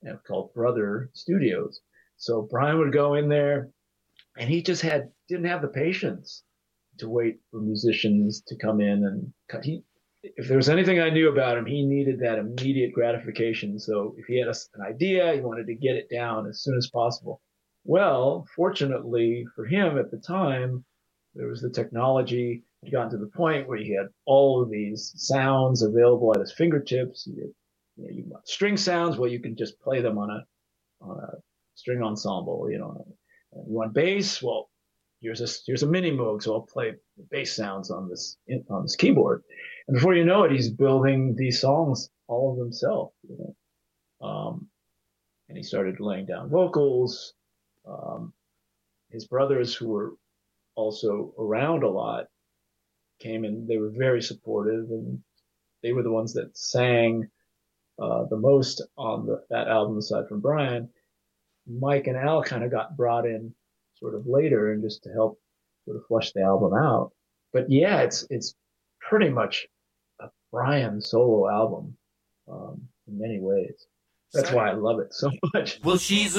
called Brother Studios. So Brian would go in there, and he just didn't have the patience to wait for musicians to come in and cut. If there was anything I knew about him, he needed that immediate gratification. So if he had an idea, he wanted to get it down as soon as possible. Well, fortunately for him at the time, there was the technology had gotten to the point where he had all of these sounds available at his fingertips. You want string sounds, well, you can just play them on a string ensemble. You want bass, well, here's a mini Moog, so I'll play bass sounds on this keyboard. And before you know it, he's building these songs all of himself. And he started laying down vocals. Um, his brothers, who were also around a lot, came and they were very supportive, and they were the ones that sang the most on that album, aside from Brian. Mike and Al kind of got brought in sort of later and just to help sort of flesh the album out. But yeah, it's pretty much a Brian solo album in many ways. That's why I love it so much. Well, she's